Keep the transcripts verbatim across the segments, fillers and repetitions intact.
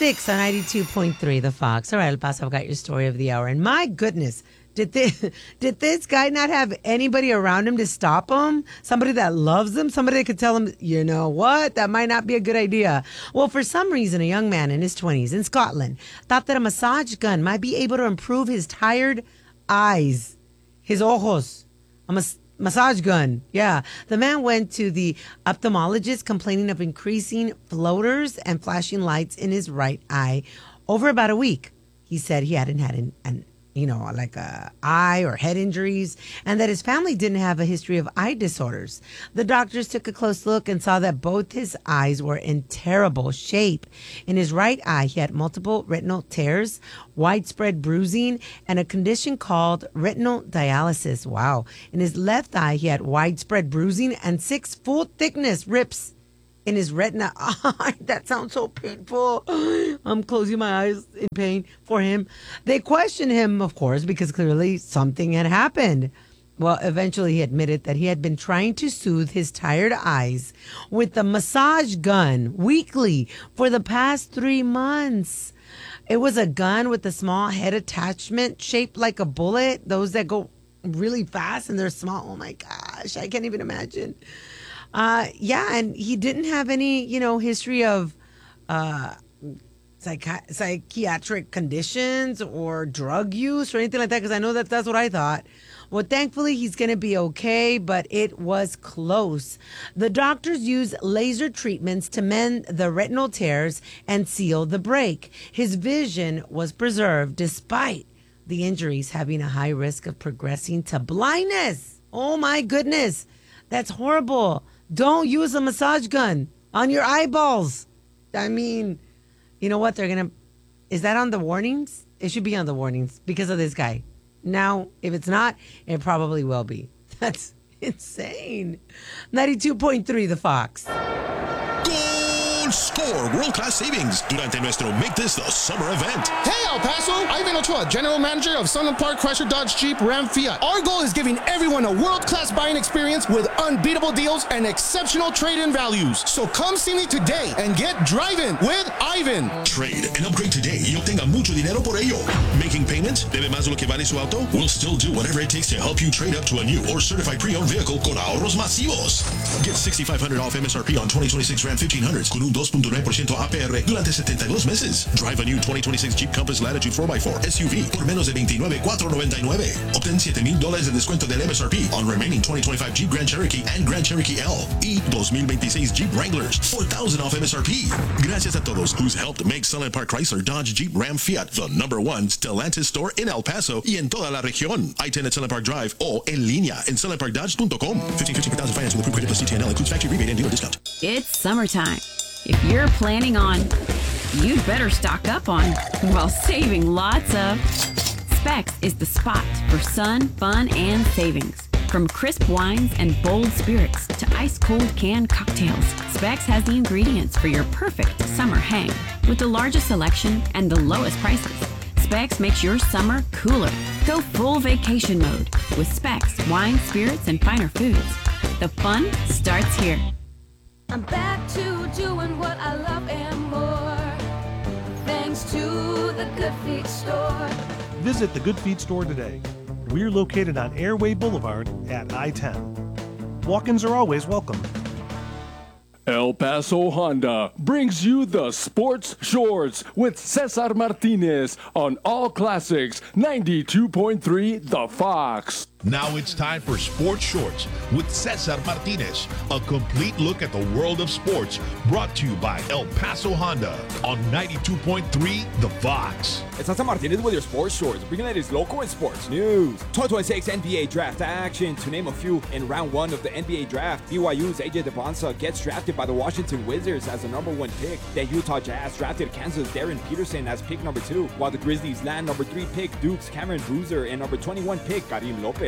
six on ninety-two point three, The Fox. All right, El Paso, I've got your story of the hour. And my goodness, did this, did this guy not have anybody around him to stop him? Somebody that loves him? Somebody that could tell him, you know what, that might not be a good idea. Well, for some reason, a young man in his twenties in Scotland thought that a massage gun might be able to improve his tired eyes. His ojos. A mas- massage gun. Yeah. The man went to the ophthalmologist complaining of increasing floaters and flashing lights in his right eye over about a week. He said he hadn't had an, an you know, like a eye or head injuries, and that his family didn't have a history of eye disorders. The doctors took a close look and saw that both his eyes were in terrible shape. In his right eye, he had multiple retinal tears, widespread bruising, and a condition called retinal dialysis. Wow. In his left eye, he had widespread bruising and six full-thickness rips in his retina. That sounds so painful. I'm closing my eyes in pain for him. They questioned him, of course, because clearly something had happened. Well, eventually he admitted that he had been trying to soothe his tired eyes with a massage gun weekly for the past three months. It was a gun with a small head attachment shaped like a bullet, those that go really fast and they're small. Oh my gosh, I can't even imagine. Uh, yeah, and he didn't have any, you know, history of uh, psychi- psychiatric conditions or drug use or anything like that, because I know that that's what I thought. Well, thankfully, he's going to be okay, but it was close. The doctors used laser treatments to mend the retinal tears and seal the break. His vision was preserved despite the injuries having a high risk of progressing to blindness. Oh, my goodness. That's horrible. Don't use a massage gun on your eyeballs. I mean, you know what? They're going to... Is that on the warnings? It should be on the warnings because of this guy. Now, if it's not, it probably will be. That's insane. ninety-two point three, The Fox. Gold Score world-class savings durante nuestro Make This the Summer event. Hey, El Paso! Ivan Ochoa, General Manager of Sunland Park Chrysler Dodge Jeep Ram Fiat. Our goal is giving everyone a world-class buying experience with unbeatable deals and exceptional trade-in values. So come see me today and get driving with Ivan. Trade and upgrade today y obtenga mucho dinero por ello. Making payments? ¿Debe más de lo que vale su auto? We'll still do whatever it takes to help you trade up to a new or certified pre-owned vehicle con ahorros masivos. Get sixty-five hundred dollars off M S R P on twenty twenty-six Ram fifteen hundreds con un two point nine percent A P R durante setenta y dos meses. Drive a new twenty twenty-six Jeep Compass Latitude four by four S U V por menos de veintinueve mil cuatrocientos noventa y nueve. Obtén siete mil dólares de descuento del M S R P on remaining twenty twenty-five Jeep Grand Cherokee and Grand Cherokee L y dos mil veintiséis Jeep Wranglers, four thousand off M S R P. Gracias a todos who's helped make Sunland Park Chrysler Dodge Jeep Ram Fiat the number one Stellantis store in El Paso y en toda la región. I ten at Sunland Park Drive o en línea en sunland park dodge dot com. fifteen fifty per thousand finance with approved credit plus C T N L includes factory rebate and dealer discount. It's summertime. If you're planning on, you'd better stock up on, while saving lots of. Specs is the spot for sun, fun, and savings. From crisp wines and bold spirits to ice-cold canned cocktails, Specs has the ingredients for your perfect summer hang. With the largest selection and the lowest prices, Specs makes your summer cooler. Go full vacation mode with Specs, wine, spirits, and finer foods. The fun starts here. I'm back to doing what I love and more, thanks to the Good Feet store. Visit the Good Feet store today. We're located on Airway Boulevard at I ten. Walk-ins are always welcome. El Paso Honda brings you the Sports Shorts with Cesar Martinez on All Classics ninety-two point three The Fox. Now it's time for Sports Shorts with Cesar Martinez, a complete look at the world of sports, brought to you by El Paso Honda on ninety-two point three The Fox. It's Cesar Martinez with your Sports Shorts, bringing it is local and sports news. twenty twenty-six N B A Draft action, to name a few. In round one of the N B A Draft, B Y U's A J Devonsa gets drafted by the Washington Wizards as the number one pick. Then Utah Jazz drafted Kansas' Darren Peterson as pick number two, while the Grizzlies land number three pick Duke's Cameron Boozer and number twenty-one pick Karim Lopez.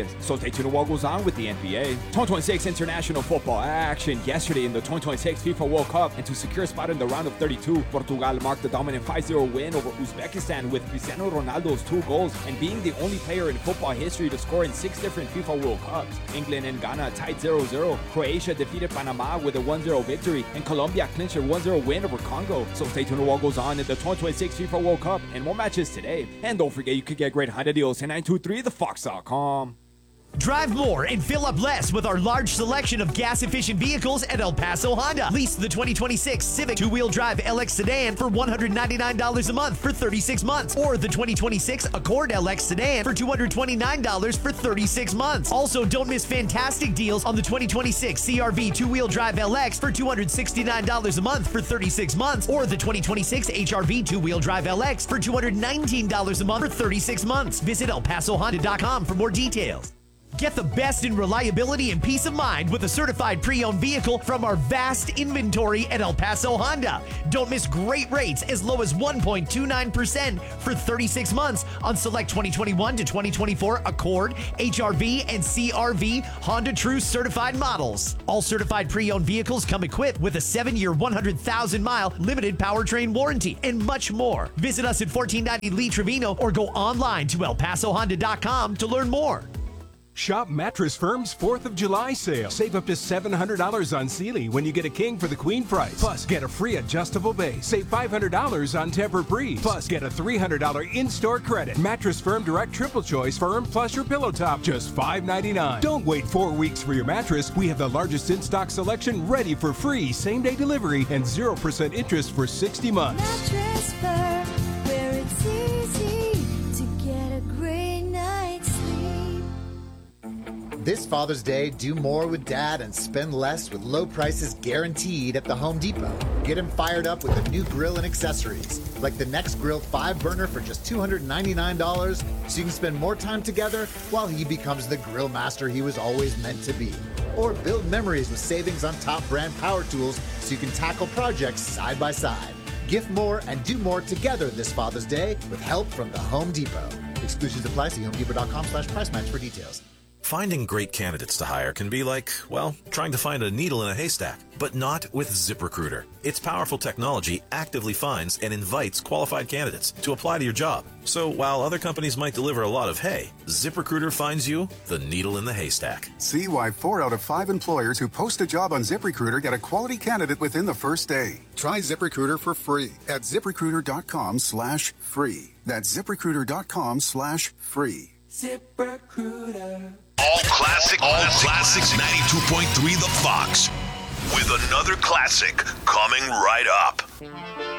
is. So stay tuned to what goes on with the N B A. twenty twenty-six international football action yesterday in the twenty twenty-six FIFA World Cup, and to secure a spot in the round of thirty-two, Portugal marked the dominant five zero win over Uzbekistan with Cristiano Ronaldo's two goals and being the only player in football history to score in six different FIFA World Cups. England and Ghana tied zero zero. Croatia defeated Panama with a one zero victory, and Colombia clinched a one zero win over Congo. So stay tuned to what goes on in the twenty twenty-six FIFA World Cup and more matches today. And don't forget, you could get great Honda deals at nine two three the fox dot com. Drive more and fill up less with our large selection of gas-efficient vehicles at El Paso Honda. Lease the twenty twenty-six Civic two-wheel drive L X sedan for one hundred ninety-nine dollars a month for thirty-six months, or the twenty twenty-six Accord L X sedan for two hundred twenty-nine dollars for thirty-six months. Also, don't miss fantastic deals on the twenty twenty-six C R V two-wheel drive L X for two hundred sixty-nine dollars a month for thirty-six months, or the twenty twenty-six H R V two-wheel drive L X for two hundred nineteen dollars a month for thirty-six months. Visit El Paso Honda dot com for more details. Get the best in reliability and peace of mind with a certified pre-owned vehicle from our vast inventory at El Paso Honda. Don't miss great rates as low as one point two nine percent for thirty-six months on select twenty twenty-one to twenty twenty-four Accord, H R V, and C R V Honda True certified models. All certified pre-owned vehicles come equipped with a seven-year, one hundred thousand mile limited powertrain warranty and much more. Visit us at fourteen ninety Lee Trevino or go online to El Paso Honda dot com to learn more. Shop Mattress Firm's fourth of July sale. Save up to seven hundred dollars on Sealy when you get a king for the queen price. Plus, get a free adjustable base. Save five hundred dollars on Tempur-Breeze. Plus, get a three hundred dollars in-store credit. Mattress Firm Direct Triple Choice Firm plus your pillow top, just five ninety-nine. Don't wait four weeks for your mattress. We have the largest in-stock selection ready for free same-day delivery and zero percent interest for sixty months. Mattress Firm, where it's easy to get a great night's sleep. This Father's Day, do more with Dad and spend less with low prices guaranteed at the Home Depot. Get him fired up with a new grill and accessories, like the Next Grill five burner for just two hundred ninety-nine dollars, so you can spend more time together while he becomes the grill master he was always meant to be. Or build memories with savings on top brand power tools so you can tackle projects side by side. Gift more and do more together this Father's Day with help from the Home Depot. Exclusions apply. See homedepot.com slash price match for details. Finding great candidates to hire can be like, well, trying to find a needle in a haystack, but not with ZipRecruiter. Its powerful technology actively finds and invites qualified candidates to apply to your job. So while other companies might deliver a lot of hay, ZipRecruiter finds you the needle in the haystack. See why four out of five employers who post a job on ZipRecruiter get a quality candidate within the first day. Try ZipRecruiter for free at ZipRecruiter.com slash free. That's ZipRecruiter.com slash free. ZipRecruiter. All classic, all classics ninety-two point three The Fox. With another classic coming right up.